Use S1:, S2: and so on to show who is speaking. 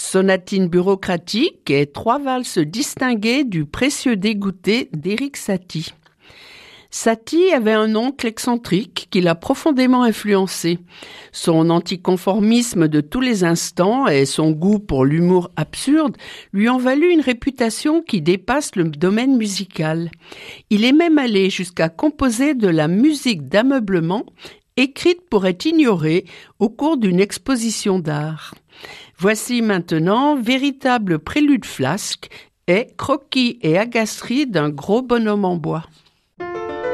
S1: Sonatine bureaucratique et 3 valses distinguées du précieux dégoûté d'Éric Satie. Satie avait un oncle excentrique qui l'a profondément influencé. Son anticonformisme de tous les instants et son goût pour l'humour absurde lui ont valu une réputation qui dépasse le domaine musical. Il est même allé jusqu'à composer de la musique d'ameublement écrite pour être ignorée au cours d'une exposition d'art. Voici maintenant véritable prélude flasque et croquis et agaceries d'un gros bonhomme en bois.